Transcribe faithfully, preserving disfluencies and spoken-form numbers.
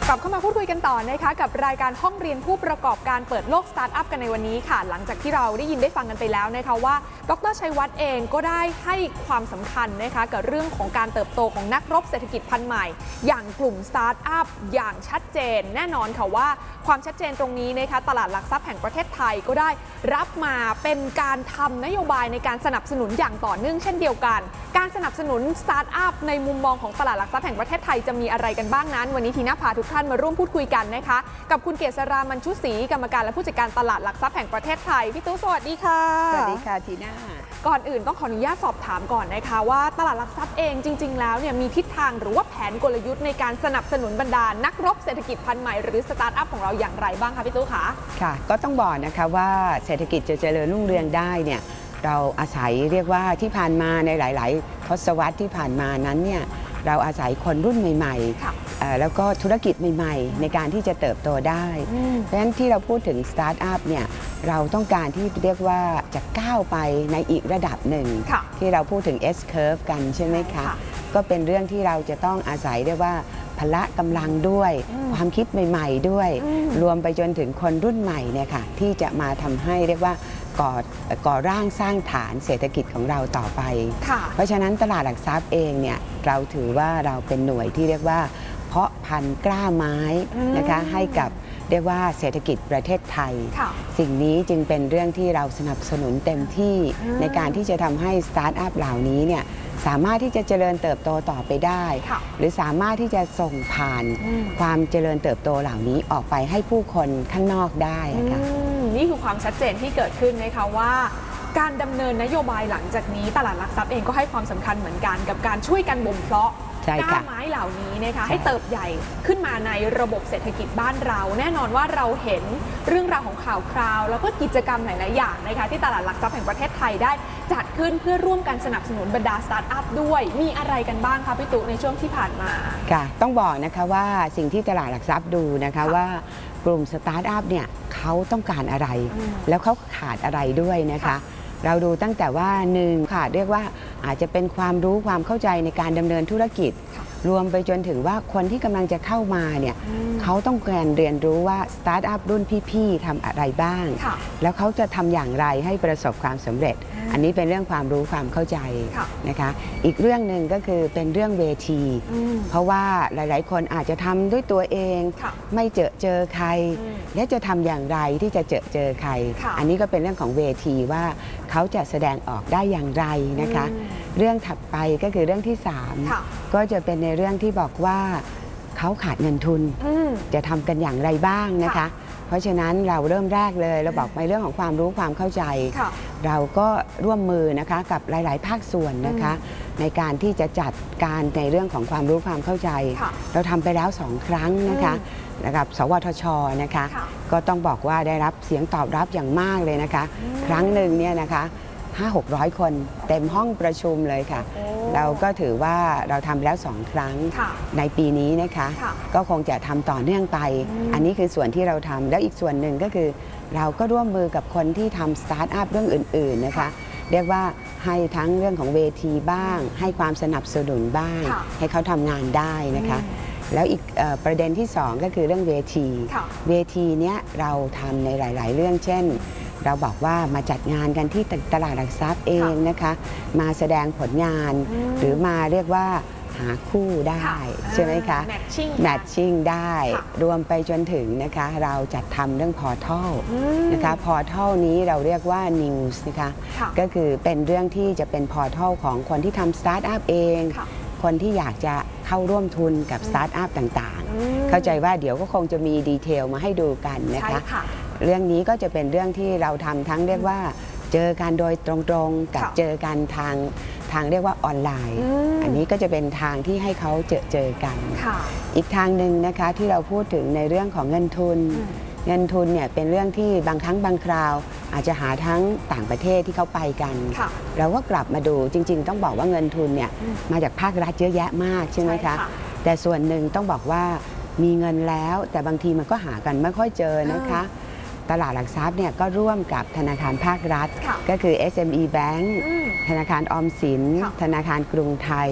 กลับเข้ามาพูดคุยกันต่อนะคะกับรายการห้องเรียนผู้ประกอบการเปิดโลกสตาร์ทอัพกันในวันนี้ค่ะหลังจากที่เราได้ยินได้ฟังกันไปแล้วนะคะว่าดร.ชัยวัฒน์เองก็ได้ให้ความสำคัญนะคะกับเรื่องของการเติบโตของนักรบเศรษฐกิจพันธุ์ใหม่อย่างกลุ่มสตาร์ทอัพอย่างชัดเจนแน่นอนค่ะว่าความชัดเจนตรงนี้นะคะตลาดหลักทรัพย์แห่งประเทศไทยก็ได้รับมาเป็นการทำนโยบายในการสนับสนุนอย่างต่อเนื่องเช่นเดียวกันการสนับสนุนสตาร์ทอัพในมุมมองของตลาดหลักทรัพย์แห่งประเทศไทยจะมีอะไรกันบ้างนั้นวันนี้ทีน่าพาทุกท่านมาร่วมพูดคุยกันนะคะกับคุณเกษรามันชุศรีกรรมการและผู้จัดการตลาดหลักทรัพย์แห่งประเทศไทยพี่ตู้สวัสดีค่ะสวัสดีค่ะทีน่าก่อนอื่นต้องขออนุญาตสอบถามก่อนนะคะว่าตลาดหลักทรัพย์เองจริงๆแล้วเนี่ยมีทิศทางหรือว่าแผนกลยุทธ์ในการสนับสนุนบรรดานักรบเศรษฐกิจพันธุ์ใหม่หรือสตาร์ทอัพของเราอย่างไรบ้างคะพี่ตู้คะค่ะก็ต้องบอกนะคะว่าเศรษฐกิจจะเจริญรุ่งเรืองได้เนี่ยเราอาศัยเรียกว่าที่ผ่านมาในหลายๆทศวรรษที่ผ่านมานั้นเนี่ยเราอาศัยคนรุ่นใหม่ๆแล้วก็ธุรกิจใหม่ๆในการที่จะเติบโตได้เพราะฉะนั้นที่เราพูดถึงสตาร์ทอัพเนี่ยเราต้องการที่เรียกว่าจะก้าวไปในอีกระดับหนึ่งที่เราพูดถึง S curve กันใช่ไหมคะก็เป็นเรื่องที่เราจะต้องอาศัยเรียกว่าพละกำลังด้วยความคิดใหม่ๆด้วยรวมไปจนถึงคนรุ่นใหม่เนี่ยค่ะที่จะมาทำให้เรียกว่าก่อก่อร่างสร้างฐานเศรษฐกิจของเราต่อไปเพราะฉะนั้นตลาดหลักทรัพย์เองเนี่ยเราถือว่าเราเป็นหน่วยที่เรียกว่าเพาะพันธุ์กล้าไม้นะคะให้กับเรียกว่าเศรษฐกิจประเทศไทยสิ่งนี้จึงเป็นเรื่องที่เราสนับสนุนเต็มที่ในการที่จะทำให้สตาร์ทอัพเหล่านี้เนี่ยสามารถที่จะเจริญเติบโตต่อไปได้หรือสามารถที่จะส่งผ่านความเจริญเติบโตเหล่านี้ออกไปให้ผู้คนข้างนอกได้ค่ะนี่คือความชัดเจนที่เกิดขึ้นนะคะว่าการดำเนินนโยบายหลังจากนี้ตลาดหลักทรัพย์เองก็ให้ความสำคัญเหมือนกันกับการช่วยกันบ่มเพาะกล้าไม้เหล่านี้นะคะให้เติบใหญ่ขึ้นมาในระบบเศรษฐกิจบ้านเราแน่นอนว่าเราเห็นเรื่องราวของข่าวคราวแล้วก็กิจกรรมหลายๆอย่างนะคะที่ตลาดหลักทรัพย์แห่งประเทศไทยได้จัดขึ้นเพื่อร่วมกันสนับสนุนบรรดาสตาร์ทอัพด้วยมีอะไรกันบ้างคะพี่ตุ๊ในช่วงที่ผ่านมาค่ะต้องบอกนะคะว่าสิ่งที่ตลาดหลักทรัพย์ดูนะคะว่ากลุ่มสตาร์ทอัพเนี่ยเขาต้องการอะไรแล้วเขาขาดอะไรด้วยนะคะเราดูตั้งแต่ว่าหนึ่งค่ะเรียกว่าอาจจะเป็นความรู้ความเข้าใจในการดำเนินธุรกิจรวมไปจนถึงว่าคนที่กำลังจะเข้ามาเนี่ยเขาต้องการเรียนรู้ว่าสตาร์ทอัพรุ่นพี่ๆทำอะไรบ้างแล้วเขาจะทำอย่างไรให้ประสบความสำเร็จอันนี้เป็นเรื่องความรู้ความเข้าใจนะคะอีกเรื่องหนึ่งก็คือเป็นเรื่องเวทีเพราะว่าหลายๆคนอาจจะทำด้วยตัวเองไม่เจอเจอใครและจะทำอย่างไรที่จะเจอเจอใครอันนี้ก็เป็นเรื่องของเวทีว่าเขาจะแสดงออกได้อย่างไรนะคะเรื่องถัดไปก็คือเรื่องที่สามก็จะเป็นในเรื่องที่บอกว่าเขาขาดเงินทุนจะทำกันอย่างไรบ้างนะคะเพราะฉะนั้นเราเริ่มแรกเลยเราบอกในเรื่องของความรู้ความเข้าใจเราก็ร่วมมือนะคะกับหลายๆภาคส่วนนะคะในการที่จะจัดการในเรื่องของความรู้ความเข้าใจเราทำไปแล้วสองครั้งนะคะกับสวทช.นะคะก็ต้องบอกว่าได้รับเสียงตอบรับอย่างมากเลยนะคะครั้งหนึ่งเนี่ยนะคะห้าหกร้อยคนเต็มห้องประชุมเลยค่ะเราก็ถือว่าเราทำแล้วสองครั้งในปีนี้นะคะก็คงจะทำต่อเนื่องไปอันนี้คือส่วนที่เราทำแล้วอีกส่วนหนึ่งก็คือเราก็ร่วมมือกับคนที่ทำสตาร์ทอัพเรื่องอื่นๆนะคะเรียกว่าให้ทั้งเรื่องของเวทีบ้างให้ความสนับสนุนบ้างให้เขาทำงานได้นะคะแล้วอีกประเด็นที่สองก็คือเรื่องเวทีเวทีเนี้ยเราทำในหลายๆเรื่องเช่นเราบอกว่ามาจัดงานกันที่ตลาดหลักทรัพย์เองนะคะมาแสดงผลงานหรือมาเรียกว่าหาคู่ได้ใช่ไหมคะแมทชิ่งได้รวมไปจนถึงนะคะเราจัดทำเรื่องพอร์ทัลนะคะพอร์ทัลนี้เราเรียกว่า News นะคะก็คือเป็นเรื่องที่จะเป็นพอร์ทัลของคนที่ทำสตาร์ทอัพเองคนที่อยากจะเข้าร่วมทุนกับสตาร์ทอัพต่างๆเข้าใจว่าเดี๋ยวก็คงจะมีดีเทลมาให้ดูกันนะคะเรื่องนี้ก็จะเป็นเรื่องที่เราทำทั้งเรียกว่าเจอกันโดยตรงๆกับเจอกันทางทางเรียกว่าออนไลน์อันนี้ก็จะเป็นทางที่ให้เขาเจอเจอกันอีกทางหนึ่งนะคะที่เราพูดถึงในเรื่องของเงินทุนเงินทุนเนี่ยเป็นเรื่องที่บางครั้งบางคราวอาจจะหาทั้งต่างประเทศที่เขาไปกันเราก็กลับมาดูจริงๆต้องบอกว่าเงินทุนเนี่ยมาจากภาครัฐเยอะแยะมากใช่ไหมคะแต่ส่วนหนึ่งต้องบอกว่ามีเงินแล้วแต่บางทีมันก็หากันไม่ค่อยเจอนะคะตลาดหลักทรัพย์เนี่ยก็ร่วมกับธนาคารภาครัฐก็คือ เอส เอ็ม อี Bank ธนาคารออมสินธนาคารกรุงไทย